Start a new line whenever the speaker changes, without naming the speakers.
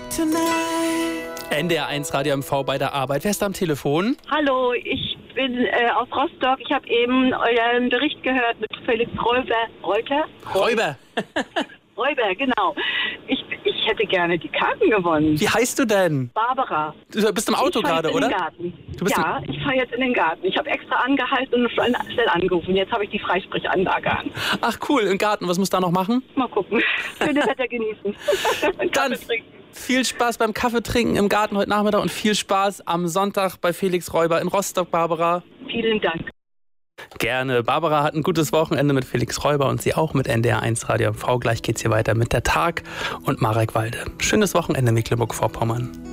NDR1 Radio MV bei der Arbeit. Wer ist da am Telefon?
Hallo, ich bin aus Rostock. Ich habe eben euren Bericht gehört mit Felix Räuber, genau. Ich hätte gerne die Karten gewonnen.
Wie heißt du denn?
Barbara.
Du bist im Auto gerade, oder?
Ich fahre jetzt in den Garten. Ich habe extra angehalten und schnell angerufen. Jetzt habe ich die Freisprechanlage an.
Ach cool, im Garten. Was musst du da noch machen?
Mal gucken. Schönes Wetter genießen.
Dann viel Spaß beim Kaffeetrinken im Garten heute Nachmittag und viel Spaß am Sonntag bei Felix Räuber in Rostock, Barbara.
Vielen Dank.
Gerne. Barbara hat ein gutes Wochenende mit Felix Räuber und sie auch mit NDR1 Radio MV. Gleich geht's hier weiter mit der Tag und Marek Walde. Schönes Wochenende, Mecklenburg-Vorpommern.